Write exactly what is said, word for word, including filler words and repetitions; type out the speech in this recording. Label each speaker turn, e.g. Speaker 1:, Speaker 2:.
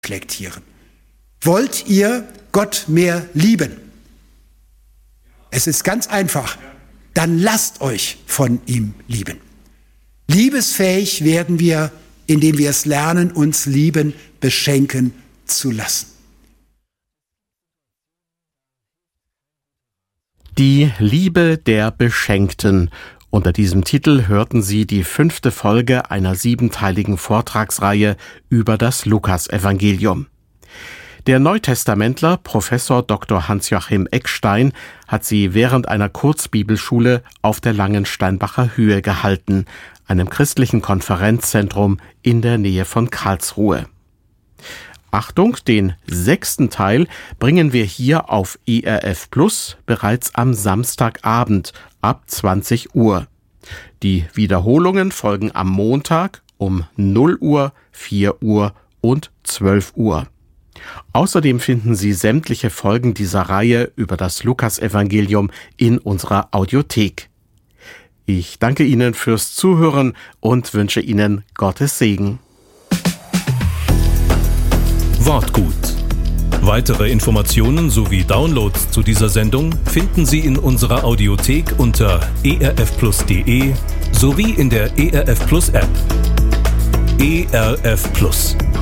Speaker 1: reflektieren. Wollt ihr Gott mehr lieben? Es ist ganz einfach. Dann lasst euch von ihm lieben. Liebesfähig werden wir, indem wir es lernen, uns lieben, beschenken zu lassen.
Speaker 2: Die Liebe der Beschenkten. Unter diesem Titel hörten Sie die fünfte Folge einer siebenteiligen Vortragsreihe über das Lukasevangelium. Der Neutestamentler Professor Doktor Hans-Joachim Eckstein hat sie während einer Kurzbibelschule auf der Langensteinbacher Höhe gehalten, einem christlichen Konferenzzentrum in der Nähe von Karlsruhe. Achtung, den sechsten Teil bringen wir hier auf E R F Plus bereits am Samstagabend ab zwanzig Uhr. Die Wiederholungen folgen am Montag um null Uhr, vier Uhr und zwölf Uhr. Außerdem finden Sie sämtliche Folgen dieser Reihe über das Lukasevangelium in unserer Audiothek. Ich danke Ihnen fürs Zuhören und wünsche Ihnen Gottes Segen.
Speaker 3: Wortgut. Weitere Informationen sowie Downloads zu dieser Sendung finden Sie in unserer Audiothek unter e r f plus punkt d e sowie in der E R F Plus App. E R F Plus.